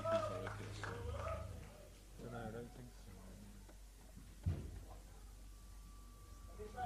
would be selected. So no, I don't think